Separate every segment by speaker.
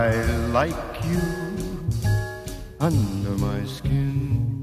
Speaker 1: I like you under my skin.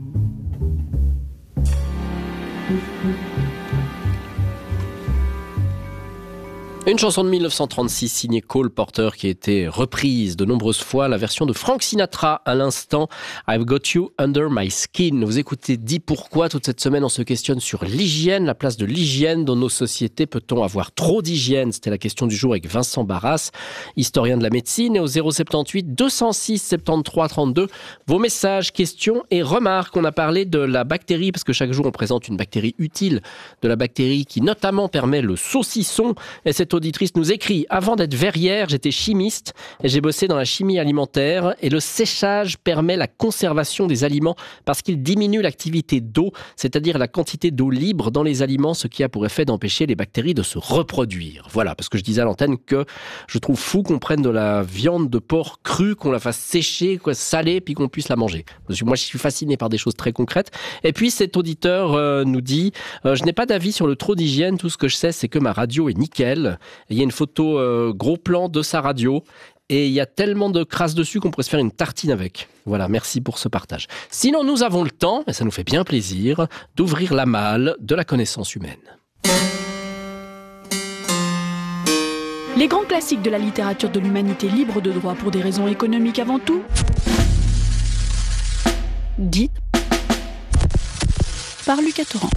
Speaker 2: Une chanson de 1936 signée Cole Porter qui a été reprise de nombreuses fois, la version de Frank Sinatra à l'instant, I've Got You Under My Skin. Vous écoutez Dis Pourquoi. Toute cette semaine on se questionne sur l'hygiène, la place de l'hygiène dans nos sociétés. Peut-on avoir trop d'hygiène? C'était la question du jour avec Vincent Barras, historien de la médecine, et au 078 206 73 32. Vos messages, questions et remarques. On a parlé de la bactérie parce que chaque jour on présente une bactérie utile, de la bactérie qui notamment permet le saucisson. Et cette auditrice nous écrit: avant d'être verrière, j'étais chimiste et j'ai bossé dans la chimie alimentaire, et le séchage permet la conservation des aliments parce qu'il diminue l'activité d'eau, c'est-à-dire la quantité d'eau libre dans les aliments, ce qui a pour effet d'empêcher les bactéries de se reproduire. Voilà, parce que je disais à l'antenne que je trouve fou qu'on prenne de la viande de porc crue, qu'on la fasse sécher, saler, puis qu'on puisse la manger. Parce que moi, je suis fasciné par des choses très concrètes. Et puis cet auditeur nous dit je n'ai pas d'avis sur le trop d'hygiène, tout ce que je sais, c'est que ma radio est nickel. Il y a une photo gros plan de sa radio et il y a tellement de crasse dessus qu'on pourrait se faire une tartine avec. Voilà, merci pour ce partage. Sinon, nous avons le temps, et ça nous fait bien plaisir, d'ouvrir la malle de la connaissance humaine.
Speaker 3: Les grands classiques de la littérature de l'humanité libre de droit pour des raisons économiques avant tout. Dit par Lucas Torrent.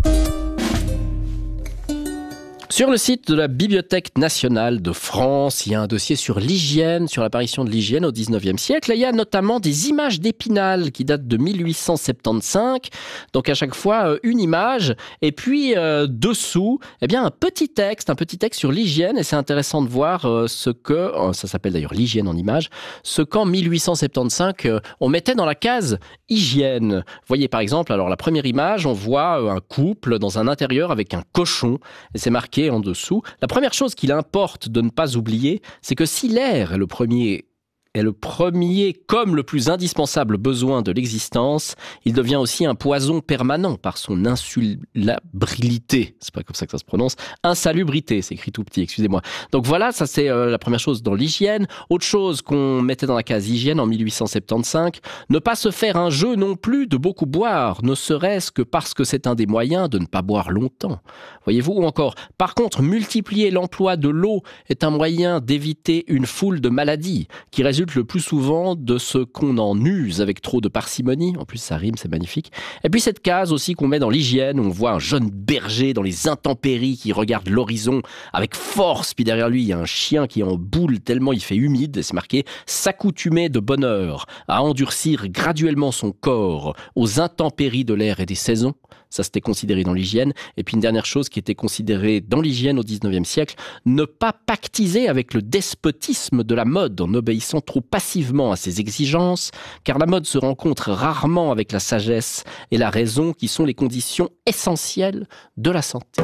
Speaker 2: Sur le site de la Bibliothèque nationale de France, il y a un dossier sur l'hygiène, sur l'apparition de l'hygiène au 19e siècle. Et il y a notamment des images d'Épinal qui datent de 1875. Donc à chaque fois, une image. Et puis dessous, eh bien, un petit texte sur l'hygiène. Et c'est intéressant de voir ça s'appelle d'ailleurs l'hygiène en images, ce qu'en 1875, on mettait dans la case hygiène. Vous voyez par exemple, alors la première image, on voit un couple dans un intérieur avec un cochon. Et c'est marqué en dessous. La première chose qu'il importe de ne pas oublier, c'est que si l'air est le premier comme le plus indispensable besoin de l'existence, il devient aussi un poison permanent par son insalubrité. C'est pas comme ça que ça se prononce. Insalubrité, c'est écrit tout petit, excusez-moi. Donc voilà, ça c'est la première chose dans l'hygiène. Autre chose qu'on mettait dans la case hygiène en 1875, ne pas se faire un jeu non plus de beaucoup boire, ne serait-ce que parce que c'est un des moyens de ne pas boire longtemps. Voyez-vous, ou encore, par contre, multiplier l'emploi de l'eau est un moyen d'éviter une foule de maladies qui résultent le plus souvent de ce qu'on en use avec trop de parcimonie. En plus, ça rime, c'est magnifique. Et puis cette case aussi qu'on met dans l'hygiène, où on voit un jeune berger dans les intempéries qui regarde l'horizon avec force, puis derrière lui, il y a un chien qui est en boule tellement il fait humide, et c'est marqué « s'accoutumer de bonne heure à endurcir graduellement son corps aux intempéries de l'air et des saisons ». Ça, c'était considéré dans l'hygiène. Et puis une dernière chose qui était considérée dans l'hygiène au 19e siècle, ne pas pactiser avec le despotisme de la mode en obéissant trop passivement à ses exigences, car la mode se rencontre rarement avec la sagesse et la raison qui sont les conditions essentielles de la santé.